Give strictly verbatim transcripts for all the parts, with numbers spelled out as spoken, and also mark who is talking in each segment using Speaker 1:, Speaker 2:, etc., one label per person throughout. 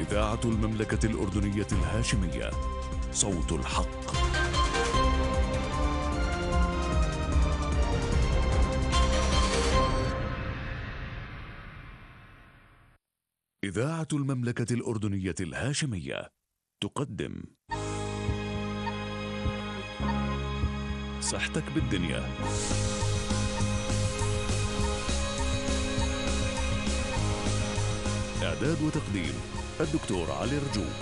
Speaker 1: إذاعة المملكة الأردنية الهاشمية، صوت الحق. إذاعة المملكة الأردنية الهاشمية تقدم صحتك بالدنيا. إعداد وتقديم الدكتور علي رجوب.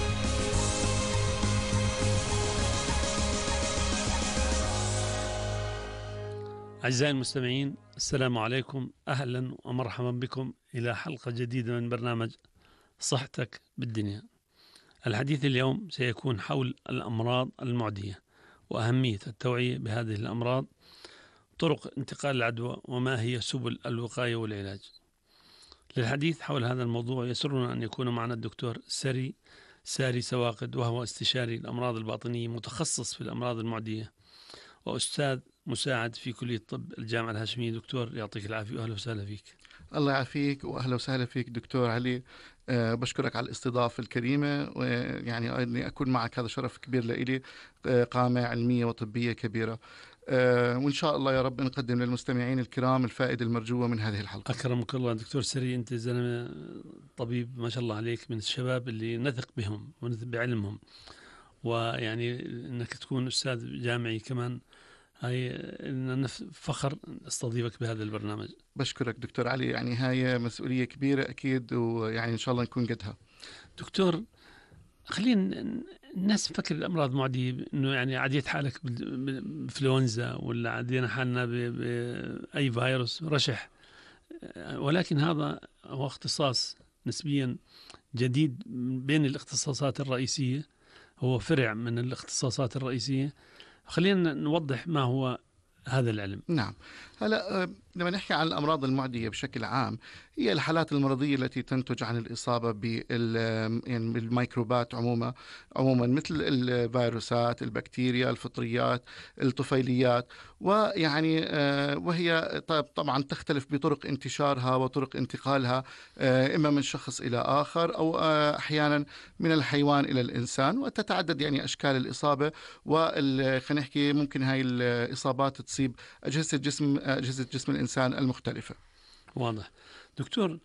Speaker 2: أعزائي المستمعين، السلام عليكم، أهلا ومرحبا بكم إلى حلقة جديدة من برنامج صحتك بالدنيا. الحديث اليوم سيكون حول الأمراض المعدية وأهمية التوعية بهذه الأمراض، طرق انتقال العدوى، وما هي سبل الوقاية والعلاج. للحديث حول هذا الموضوع يسرنا أن يكون معنا الدكتور سري ساري سواقد، وهو استشاري الأمراض الباطنية متخصص في الأمراض المعدية وأستاذ مساعد في كلية طب الجامعة الهاشمية. دكتور يعطيك العافية وأهلا وسهلا فيك.
Speaker 3: الله يعافيك وأهلا وسهلا فيك دكتور علي. أه بشكرك على الاستضافة الكريمة، ويعني أني أكون معك هذا شرف كبير لإلي، أه قامة علمية وطبية كبيرة، أه وإن شاء الله يا رب نقدم للمستمعين الكرام الفائدة المرجوة من هذه الحلقة.
Speaker 2: أكرمك الله دكتور سري، أنت زلمة طبيب ما شاء الله عليك، من الشباب اللي نثق بهم ونثق بعلمهم، ويعني أنك تكون أستاذ جامعي كمان، هاي لنا فخر استضيفك بهذا البرنامج.
Speaker 3: بشكرك دكتور علي، يعني هاي مسؤولية كبيرة أكيد، ويعني إن شاء الله نكون قدها.
Speaker 2: دكتور، خلينا الناس تفكر الأمراض المعدية إنه يعني عديت حالك بإنفلونزا ولا عدينا حالنا بأي فيروس رشح، ولكن هذا هو اختصاص نسبيا جديد بين الاختصاصات الرئيسية، هو فرع من الاختصاصات الرئيسية. خلينا نوضح ما هو هذا العلم.
Speaker 3: نعم، هلا لما نحكي عن الأمراض المعدية بشكل عام، هي الحالات المرضية التي تنتج عن الإصابة بالميكروبات عموما عموما مثل الفيروسات، البكتيريا، الفطريات، الطفيليات، ويعني وهي طبعا تختلف بطرق انتشارها وطرق انتقالها، إما من شخص إلى آخر أو أحيانا من الحيوان إلى الإنسان، وتتعدد يعني أشكال الإصابة. وخلينا نحكي ممكن هاي الإصابات تصيب أجهزة الجسم أجهزة جسم الإنسان المختلفة.
Speaker 2: واضح دكتور.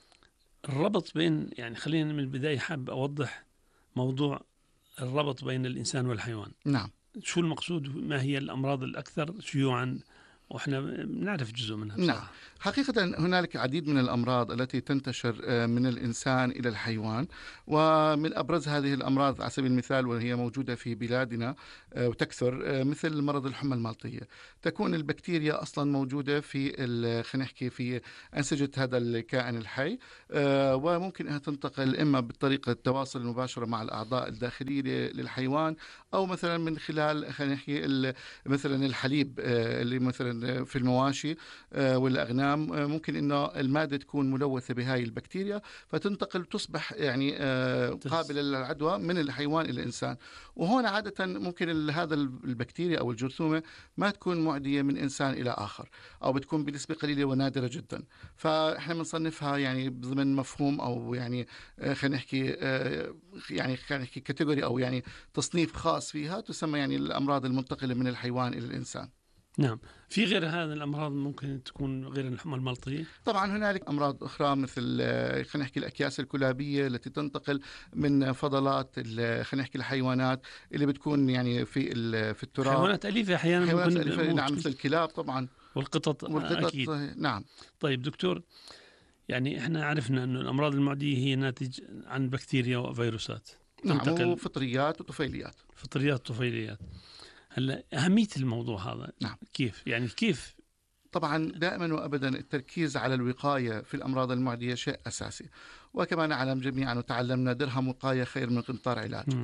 Speaker 2: الربط بين يعني خلينا من البداية حاب أوضح موضوع الربط بين الإنسان والحيوان.
Speaker 3: نعم،
Speaker 2: شو المقصود؟ ما هي الأمراض الأكثر شيوعا؟ وإحنا نعرف جزء منها بصراحة.
Speaker 3: نعم، حقيقة هنالك عديد من الأمراض التي تنتشر من الإنسان إلى الحيوان، ومن أبرز هذه الأمراض على سبيل المثال وهي موجودة في بلادنا وتكثر، مثل مرض الحمى المالطية. تكون البكتيريا أصلا موجودة في خلينا نحكي في أنسجة هذا الكائن الحي، وممكن أنها تنتقل إما بالطريقة التواصل المباشرة مع الأعضاء الداخلية للحيوان، أو مثلا من خلال خلينا نحكي مثلا الحليب اللي مثلا في المواشي والأغنام، ممكن إنه المادة تكون ملوثة بهاي البكتيريا، فتنتقل تصبح يعني قابلة للعدوى من الحيوان إلى الإنسان. وهون عادة ممكن هذا البكتيريا أو الجرثومة ما تكون معدية من إنسان إلى آخر، أو بتكون بنسبة قليلة ونادرة جدا، فإحنا بنصنفها يعني ضمن مفهوم أو يعني خلينا نحكي يعني خلينا نحكي كاتيجوري أو يعني تصنيف خاص فيها، تسمى يعني الأمراض المنتقلة من الحيوان إلى الإنسان.
Speaker 2: نعم، في غير هذه الأمراض ممكن تكون غير الحمى المالطية؟
Speaker 3: طبعا هنالك أمراض أخرى مثل خلينا نحكي الأكياس الكلابية التي تنتقل من فضلات خلينا نحكي الحيوانات اللي بتكون يعني في في التراب،
Speaker 2: حيوانات أليفة أحيانا،
Speaker 3: حيوانات أليفة نعم، مثل الكلاب طبعا
Speaker 2: والقطط,
Speaker 3: والقطط
Speaker 2: أكيد.
Speaker 3: نعم.
Speaker 2: طيب دكتور، يعني إحنا عرفنا أن الأمراض المعدية هي ناتج عن بكتيريا وفيروسات،
Speaker 3: نعم، وفطريات وطفيليات.
Speaker 2: فطريات وطفيليات. هلا أهمية الموضوع هذا،
Speaker 3: نعم،
Speaker 2: كيف يعني كيف؟
Speaker 3: طبعا دائما وأبدا التركيز على الوقاية في الأمراض المعدية شيء أساسي، وكما نعلم جميعا وتعلمنا درهم وقاية خير من قنطار علاج.
Speaker 2: مم.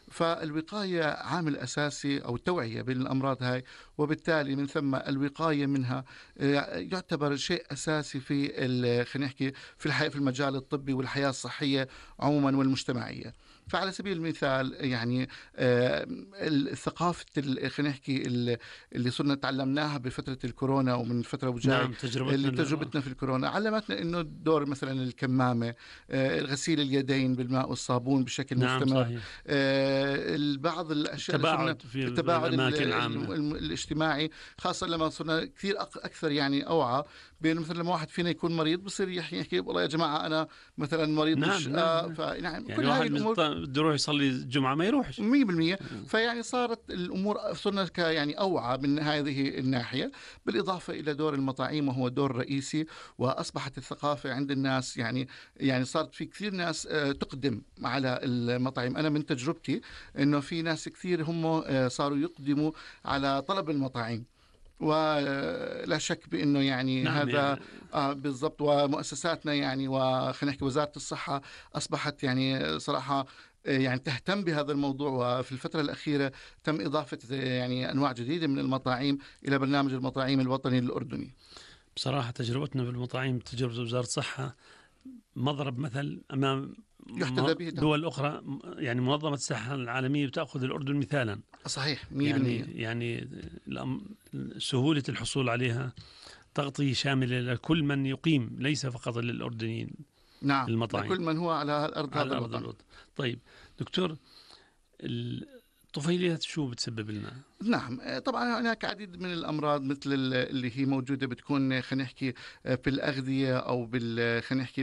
Speaker 3: فالوقاية عامل أساسي أو التوعية بالأمراض هاي، وبالتالي من ثم الوقاية منها يعتبر شيء أساسي في خلينا نحكي في الحياة في المجال الطبي والحياة الصحية عموما والمجتمعية. فعلى سبيل المثال يعني الثقافة خلينا نحكي اللي صرنا تعلمناها بفترة الكورونا ومن فترة وجاي،
Speaker 2: نعم تجربتنا,
Speaker 3: اللي تجربتنا في الكورونا علمتنا إنه دور مثلا الكمامة، غسيل اليدين بالماء والصابون بشكل
Speaker 2: نعم
Speaker 3: مستمر،
Speaker 2: صحيح.
Speaker 3: بعض الأشياء
Speaker 2: التباعد في
Speaker 3: التباعد
Speaker 2: الأماكن العامة
Speaker 3: الاجتماعي، خاصة لما صرنا كثير أكثر يعني أوعى بين مثلا لما واحد فينا يكون مريض بصير يحكي والله يا جماعة أنا مثلا مريض
Speaker 2: نعم
Speaker 3: مش
Speaker 2: نعم,
Speaker 3: آه
Speaker 2: نعم.
Speaker 3: فنعم
Speaker 2: يعني
Speaker 3: كل هاي
Speaker 2: واحد
Speaker 3: الأمور
Speaker 2: بده يروح يصلي الجمعة ما يروحش
Speaker 3: مية بالمية. فيعني صارت الأمور صرنا يعني أوعى من هذه الناحية، بالإضافة إلى دور المطاعيم وهو دور رئيسي، وأصبحت الثقافة عند الناس يعني يعني صارت في كثير ناس تقدم على المطاعم. أنا من تجربتي إنه في ناس كثير هم صاروا يقدموا على طلب المطاعم، ولا شك بأنه يعني
Speaker 2: نعم
Speaker 3: هذا
Speaker 2: يعني.
Speaker 3: آه بالضبط. ومؤسساتنا يعني وخلينا نحكي وزارة الصحة أصبحت يعني صراحة يعني تهتم بهذا الموضوع، وفي الفترة الأخيرة تم إضافة يعني أنواع جديدة من المطاعيم إلى برنامج المطاعيم الوطني الأردني.
Speaker 2: بصراحة تجربتنا بالمطاعيم تجربة وزارة الصحة مضرب مثل أمام
Speaker 3: يحتذى به
Speaker 2: دول أخرى. يعني منظمة الصحة العالمية بتأخذ الأردن مثالا.
Speaker 3: صحيح مية بالمية.
Speaker 2: يعني يعني سهولة الحصول عليها، تغطية شاملة لكل من يقيم ليس فقط للأردنيين.
Speaker 3: نعم
Speaker 2: المطاعم
Speaker 3: لكل من هو على الأرض
Speaker 2: على
Speaker 3: هذا
Speaker 2: الأرض
Speaker 3: الوطن.
Speaker 2: الوطن. طيب دكتور، الطفيليات شو بتسبب لنا؟
Speaker 3: نعم طبعا هناك عديد من الامراض مثل اللي هي موجوده بتكون خلينا نحكي بالاغذيه او بال خلينا نحكي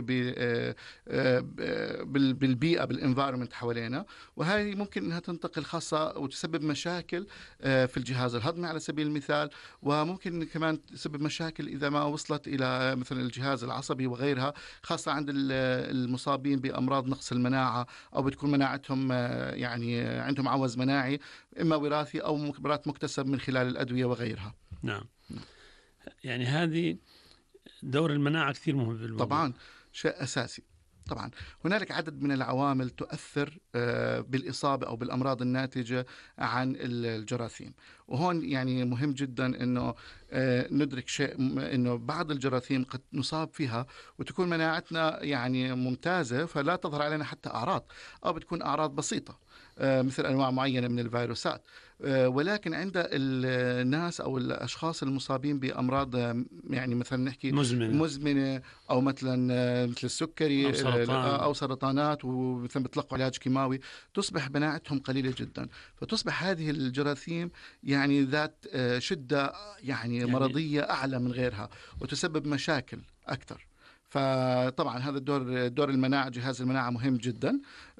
Speaker 3: بالبيئه بالانفايرمنت حوالينا، وهذه ممكن انها تنتقل خاصه وتسبب مشاكل في الجهاز الهضمي على سبيل المثال، وممكن كمان تسبب مشاكل اذا ما وصلت الى مثلا الجهاز العصبي وغيرها، خاصه عند المصابين بامراض نقص المناعه او بتكون مناعتهم يعني عندهم عوز مناعي اما وراثي او مرات مكتسب من خلال الأدوية وغيرها.
Speaker 2: نعم. يعني هذه دور المناعة كثير مهم في الموضوع.
Speaker 3: طبعا شيء أساسي. طبعا هنالك عدد من العوامل تؤثر بالإصابة أو بالأمراض الناتجة عن الجراثيم، وهون يعني مهم جدا أنه ندرك شيء، أنه بعض الجراثيم قد نصاب فيها وتكون مناعتنا يعني ممتازة فلا تظهر علينا حتى أعراض، أو بتكون أعراض بسيطة مثل أنواع معينة من الفيروسات، ولكن عند الناس أو الأشخاص المصابين بأمراض يعني مثلا نحكي
Speaker 2: مزمنة,
Speaker 3: مزمنة أو مثلا مثل السكري
Speaker 2: أو سرطان
Speaker 3: أو سرطانات ومثلا بتلقوا علاج كيماوي، تصبح مناعتهم قليلة جدا، فتصبح هذه الجراثيم يعني ذات شدة يعني, يعني مرضية أعلى من غيرها وتسبب مشاكل أكثر. فطبعا هذا الدور دور المناعة، جهاز المناعة مهم جدا،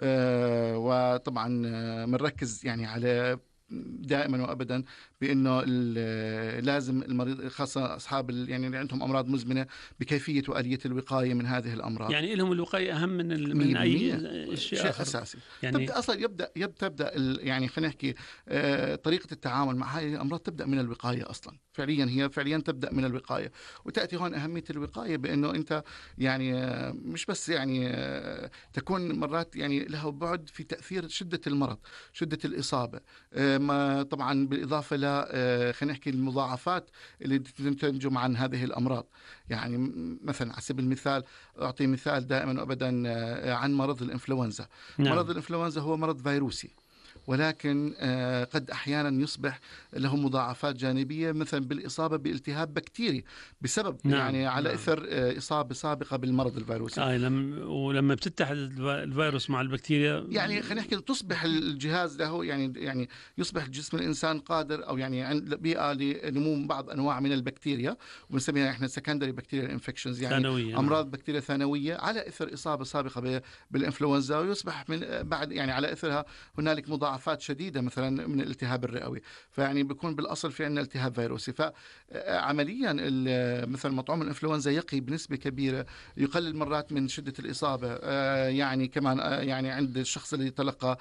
Speaker 3: وطبعا بنركز يعني على دائما وابدا بانه لازم المريض خاصه اصحاب يعني اللي عندهم امراض مزمنه بكيفيه واليه الوقايه من هذه الامراض.
Speaker 2: يعني لهم الوقايه اهم من من اي شيء,
Speaker 3: شيء
Speaker 2: آخر.
Speaker 3: اساسي.
Speaker 2: يعني
Speaker 3: تبدا اصلا يبدا يبدا تبدا يعني خلينا نحكي طريقه التعامل مع هذه الامراض تبدا من الوقايه اصلا، فعليا هي فعليا تبدا من الوقايه، وتاتي هون اهميه الوقايه بانه انت يعني مش بس يعني تكون مرات يعني له بعد في تاثير شده المرض شده الاصابه، ما طبعا بالاضافه ل خلينا نحكي المضاعفات اللي تنتج عن هذه الامراض. يعني مثلا على سبيل المثال اعطي مثال دائما وابدا عن مرض الانفلونزا. نعم. مرض الانفلونزا هو مرض فيروسي، ولكن قد أحيانا يصبح له مضاعفات جانبية مثلا بالإصابة بالتهاب بكتيري بسبب نعم. يعني على نعم. إثر إصابة سابقة بالمرض الفيروسي.
Speaker 2: آه لما ولما بتتحد الفيروس مع البكتيريا
Speaker 3: يعني خلينا نحكي تصبح الجهاز له يعني يعني يصبح جسم الإنسان قادر أو يعني عند بيئة لنمو بعض أنواع من البكتيريا، وبنسميها إحنا secondary bacterial infections يعني ثانوية. أمراض نعم. بكتيريا ثانوية على إثر إصابة سابقة بالإنفلونزا، ويصبح من بعد يعني على إثرها هنالك مضاعفات مضاعفات شديدة مثلا من الالتهاب الرئوي، فيعني بيكون بالأصل في عندنا التهاب فيروسي. فعمليا مثلا مطعوم الإنفلونزا يقي بنسبة كبيرة، يقلل مرات من شدة الإصابة، يعني كمان يعني عند الشخص اللي تلقى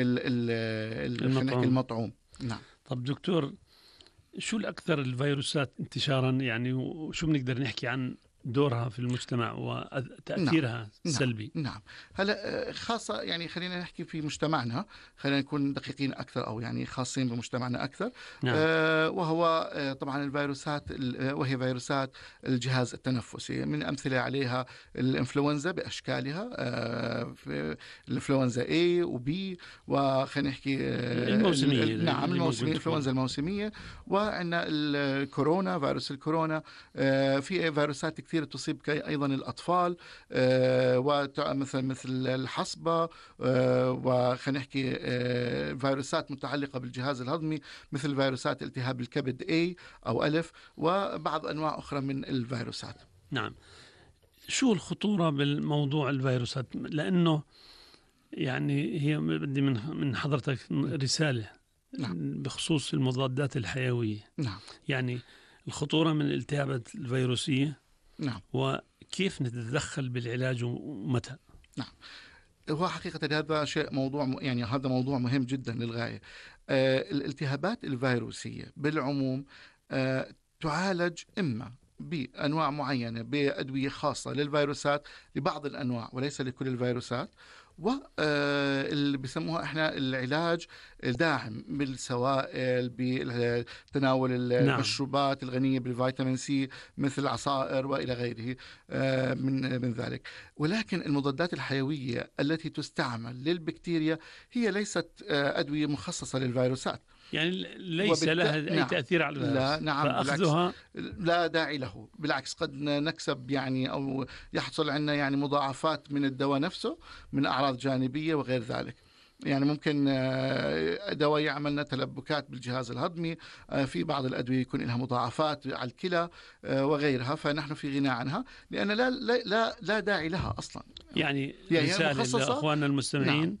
Speaker 3: المطعوم. المطعوم نعم.
Speaker 2: طب دكتور، شو الأكثر الفيروسات انتشارا يعني، وشو بنقدر نحكي عن دورها في المجتمع وتأثيرها السلبي؟
Speaker 3: نعم, نعم. هلا خاصة يعني خلينا نحكي في مجتمعنا، خلينا نكون دقيقين أكثر أو يعني خاصين بمجتمعنا أكثر.
Speaker 2: نعم.
Speaker 3: آه وهو آه طبعا الفيروسات وهي فيروسات الجهاز التنفسي. من أمثلة عليها الإنفلونزا بأشكالها، آه الإنفلونزا A و B، وخلينا نحكي آه
Speaker 2: الموسمية.
Speaker 3: نعم الموسمية، الإنفلونزا الموسمية، وعندنا الكورونا، فيروس الكورونا. آه في فيروسات كثير تصيب أيضا الأطفال، آه ومثل مثل الحصبة، آه وخلينا نحكي آه فيروسات متعلقة بالجهاز الهضمي مثل فيروسات التهاب الكبد A أو ألف، وبعض أنواع أخرى من الفيروسات.
Speaker 2: نعم. شو الخطورة بالموضوع الفيروسات؟ لأنه يعني هي بدي من من حضرتك رسالة. نعم. بخصوص المضادات الحيوية.
Speaker 3: نعم.
Speaker 2: يعني الخطورة من الالتهابات الفيروسية.
Speaker 3: نعم.
Speaker 2: وكيف نتدخل بالعلاج ومتى؟
Speaker 3: نعم. هو حقيقة هذا شيء موضوع يعني هذا موضوع مهم جدا للغاية. آه الالتهابات الفيروسية بالعموم آه تعالج إما بأنواع معينة بأدوية خاصة للفيروسات لبعض الأنواع وليس لكل الفيروسات، واللي بيسموها احنا العلاج الداعم بالسوائل، بتناول المشروبات الغنية بالفيتامين سي مثل العصائر والى غيره من من ذلك. ولكن المضادات الحيوية التي تستعمل للبكتيريا هي ليست أدوية مخصصة للفيروسات،
Speaker 2: يعني ليس وبالت... لها أي نعم. تأثير على الفيروس.
Speaker 3: لا نعم،
Speaker 2: فأخذها
Speaker 3: لا داعي له، بالعكس قد نكسب يعني أو يحصل عنا يعني مضاعفات من الدواء نفسه من أعراض جانبية وغير ذلك. يعني ممكن دواء يعمل تلبكات بالجهاز الهضمي، في بعض الأدوية يكون لها مضاعفات على الكلى وغيرها، فنحن في غنى عنها لأن لا لا لا, لا داعي لها أصلا.
Speaker 2: يعني رسالة لأخواننا المستمعين. نعم.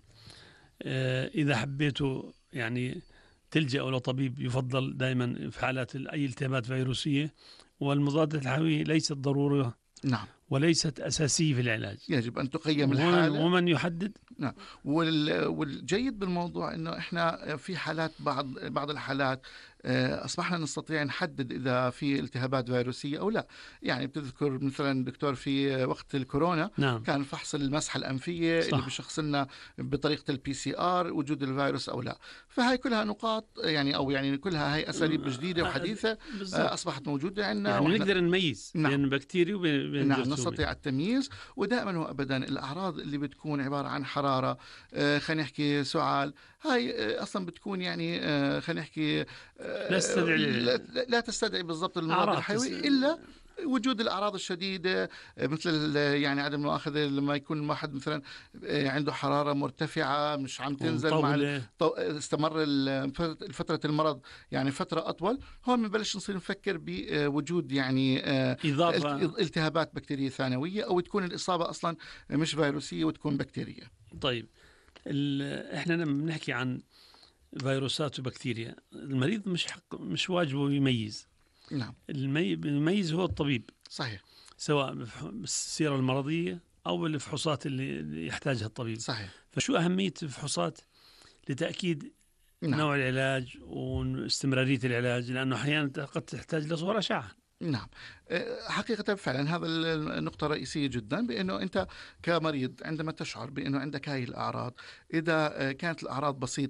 Speaker 2: إذا حبيتوا يعني تلجأوا لطبيب يفضل دائما في حالات أي التهابات فيروسية، والمضادات الحيوية ليست ضرورة.
Speaker 3: نعم.
Speaker 2: وليست أساسية في العلاج،
Speaker 3: يجب أن تقيم الحالة
Speaker 2: ومن يحدد.
Speaker 3: نعم. والجيد بالموضوع أنه إحنا في حالات بعض بعض الحالات أصبحنا نستطيع نحدد إذا في التهابات فيروسية أو لا. يعني بتذكر مثلا دكتور في وقت الكورونا.
Speaker 2: نعم.
Speaker 3: كان فحص المسحة الأنفية. صح. اللي بشخص لنا بطريقة البي سي آر وجود الفيروس أو لا. فهي كلها نقاط يعني أو يعني كلها هي أساليب جديدة وحديثة بالزبط. أصبحت موجودة عندنا،
Speaker 2: يعني نقدر نميز. نعم. بين بكتيريا وبين
Speaker 3: نعم نستطيع التمييز. ودائما وأبدا الأعراض اللي بتكون عبارة عن حرارة، آه خلينا نحكي سعال، هاي آه أصلا بتكون يعني آه خلينا نحكي آه
Speaker 2: لا تستدعي
Speaker 3: لا, لا تستدعي بالضبط المضاد الحيوي إلا وجود الأعراض الشديدة مثل يعني عدم المؤاخذة لما يكون الواحد مثلا عنده حرارة مرتفعة مش عم تنزل مع استمر فترة المرض يعني فترة أطول، هون بنبلش نصير نفكر بوجود يعني
Speaker 2: إضافة
Speaker 3: التهابات بكتيرية ثانوية أو تكون الإصابة أصلا مش فيروسية وتكون بكتيرية.
Speaker 2: طيب إحنا لما بنحكي عن فيروسات وبكتيريا المريض مش حق مش واجبه يميز.
Speaker 3: نعم.
Speaker 2: المميز هو الطبيب.
Speaker 3: صحيح.
Speaker 2: سواء بالسيرة المرضية أو بالفحوصات اللي يحتاجها الطبيب.
Speaker 3: صحيح.
Speaker 2: فشو أهمية الفحوصات لتأكيد نعم. نوع العلاج واستمرارية العلاج، لأنه أحيانا قد تحتاج لصور أشعة.
Speaker 3: نعم حقيقة فعلا هذا النقطة رئيسية جدا، بأنه أنت كمريض عندما تشعر بأنه عندك هاي الأعراض، إذا كانت الأعراض بسيطة